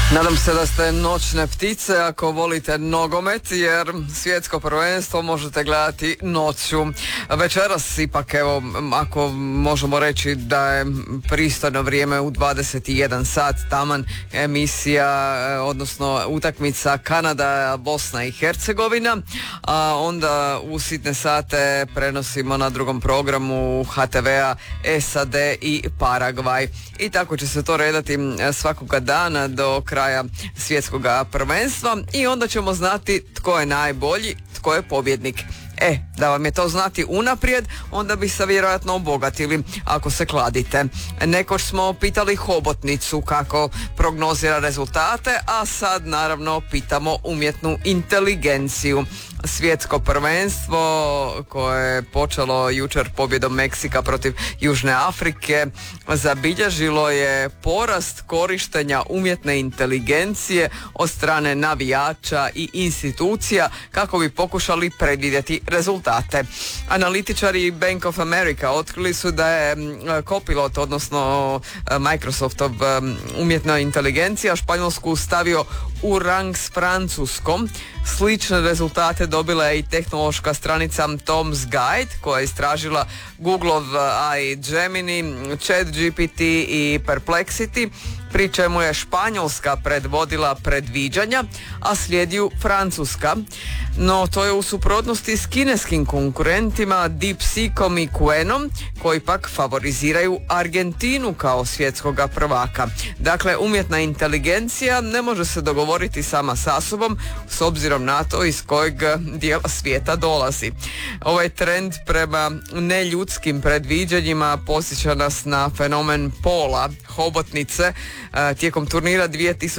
Nadam se da ste noćne ptice ako volite nogomet, jer svjetsko prvenstvo možete gledati noću. Večeras ipak, evo, ako možemo reći da je pristojno vrijeme u 21 sat, taman emisija, odnosno utakmica Kanada, Bosna i Hercegovina, a onda u sitne sate prenosimo na drugom programu HTV-a SAD i Paragvaj. I tako će se to redati svakoga dana do kraja svjetskog prvenstva i onda ćemo znati tko je najbolji, tko je pobjednik. Da vam je to znati unaprijed, onda bi se vjerojatno obogatili ako se kladite. Nekoć smo pitali hobotnicu kako prognozira rezultate, a sad naravno pitamo umjetnu inteligenciju. Svjetsko prvenstvo koje je počelo jučer pobjedom Meksika protiv Južne Afrike zabilježilo je porast korištenja umjetne inteligencije od strane navijača i institucija kako bi pokušali predvidjeti rezultate. Analitičari Bank of America otkrili su da je Copilot, odnosno Microsoftov umjetna inteligencija, Španjolsku stavio u rang s Francuskom. Slične rezultate dobila je i tehnološka stranica Tom's Guide koja je istražila Googleov AI Gemini, ChatGPT i Perplexity, pri čemu je Španjolska predvodila predviđanja, a slijedi Francuska. No to je u suprotnosti s kineskim konkurentima DeepSeekom i Quenom, koji pak favoriziraju Argentinu kao svjetskoga prvaka. Dakle, umjetna inteligencija ne može se dogovoriti sama sa sobom s obzirom na to iz kojeg dijela svijeta dolazi. Ovaj trend prema neljudskim predviđanjima podsjeća nas na fenomen pola, hobotnice. Tijekom turnira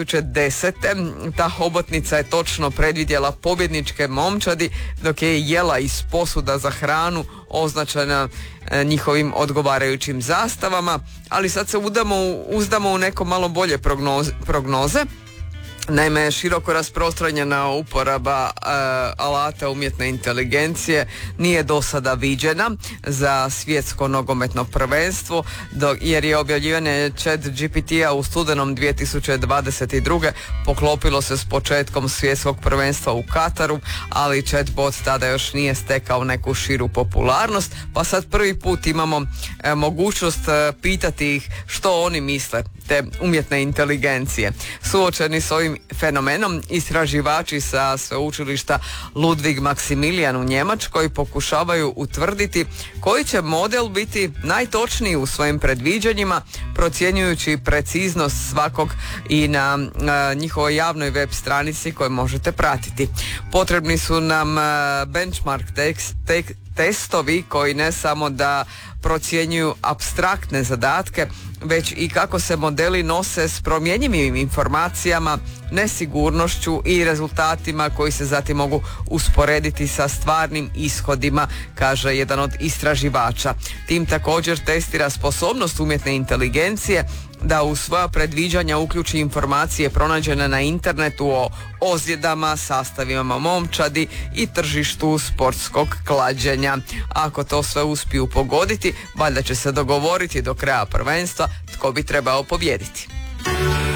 2010. ta hobotnica je točno predvidjela pobjedničke momčadi dok je jela iz posuda za hranu označena njihovim odgovarajućim zastavama, ali sad se uzdamo u neko malo bolje prognoze. Naime, široko rasprostranjena uporaba alata umjetne inteligencije nije do sada viđena za svjetsko nogometno prvenstvo, jer je objavljivanje ChatGPT-a u studenom 2022. poklopilo se s početkom svjetskog prvenstva u Kataru, ali chatbot tada još nije stekao neku širu popularnost, pa sad prvi put imamo mogućnost pitati ih što oni misle, te umjetne inteligencije. Suočeni s ovim fenomenom, istraživači sa sveučilišta Ludwig Maximilian u Njemačkoj pokušavaju utvrditi koji će model biti najtočniji u svojim predviđanjima, procjenjujući preciznost svakog i na njihovoj javnoj web stranici koju možete pratiti. Potrebni su nam benchmark testovi koji ne samo da procjenjuju apstraktne zadatke, već i kako se modeli nose s promjenjivim informacijama, nesigurnošću i rezultatima koji se zatim mogu usporediti sa stvarnim ishodima, kaže jedan od istraživača. Tim također testira sposobnost umjetne inteligencije da u svoja predviđanja uključi informacije pronađene na internetu o ozljedama, sastavima momčadi i tržištu sportskog klađenja. Ako to sve uspiju pogoditi, valjda će se dogovoriti do kraja prvenstva tko bi trebao pobijediti.